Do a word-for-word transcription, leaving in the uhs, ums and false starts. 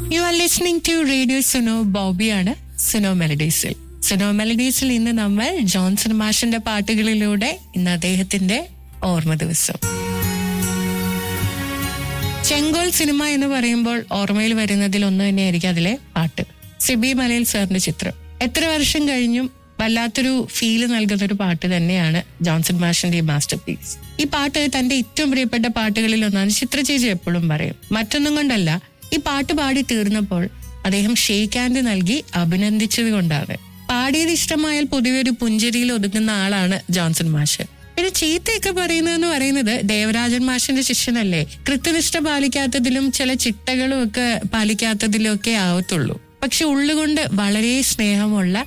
You are listening to radio Suno. ബോബിയാണ് Suno മെലഡീസിൽ. Suno മെലഡീസിൽ ഇന്ന് നമ്മൾ Johnson മാഷിന്റെ പാട്ടുകളിലൂടെ ഇന്ന് അദ്ദേഹത്തിന്റെ ഓർമ്മ ദിവസം. ചെങ്കോൽ സിനിമ എന്ന് പറയുമ്പോൾ ഓർമ്മയിൽ വരുന്നതിൽ ഒന്ന് തന്നെയായിരിക്കും അതിലെ പാട്ട്. സിബി മലയിൽ സാറിന്റെ ചിത്രം. എത്ര വർഷം കഴിഞ്ഞും വല്ലാത്തൊരു ഫീല് നൽകുന്ന ഒരു പാട്ട് തന്നെയാണ് ജോൺസൺ മാഷിന്റെ ഈ മാസ്റ്റർ പീസ്. ഈ പാട്ട് തന്റെ ഏറ്റവും പ്രിയപ്പെട്ട പാട്ടുകളിൽ ഒന്നാണ്. ചിത്ര ചേച്ചി എപ്പോഴും പറയും, മറ്റൊന്നും കൊണ്ടല്ല, ഈ പാട്ട് പാടി തീർന്നപ്പോൾ അദ്ദേഹം ഷേക്ക് ഹാൻഡ് നൽകി അഭിനന്ദിച്ചത് കൊണ്ടാണ്. പാടിയത് ഇഷ്ടമായാൽ പൊതുവെ ഒരു പുഞ്ചിരിയിൽ ഒതുങ്ങുന്ന ആളാണ് ജോൺസൺ മാഷ്. പിന്നെ ചീത്തയൊക്കെ പറയുന്നതെന്ന് പറയുന്നത് ദേവരാജൻ മാഷിന്റെ ശിഷ്യനല്ലേ, കൃത്യനിഷ്ഠ പാലിക്കാത്തതിലും ചില ചിട്ടകളും ഒക്കെ പാലിക്കാത്തതിലും ഒക്കെ ആവത്തുള്ളൂ. പക്ഷെ ഉള്ളുകൊണ്ട് വളരെ സ്നേഹമുള്ള